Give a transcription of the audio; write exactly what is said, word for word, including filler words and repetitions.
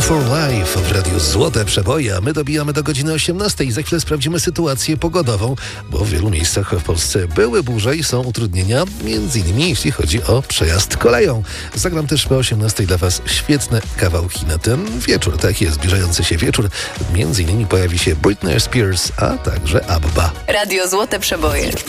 for Life w Radiu Złote Przeboje, a my dobijamy do godziny osiemnastej. Za chwilę sprawdzimy sytuację pogodową, bo w wielu miejscach w Polsce były burze i są utrudnienia, między innymi jeśli chodzi o przejazd koleją. Zagram też po osiemnastej dla Was świetne kawałki na ten wieczór. Tak jest, zbliżający się wieczór. Między innymi pojawi się Britney Spears, a także ABBA. Radio Złote Przeboje.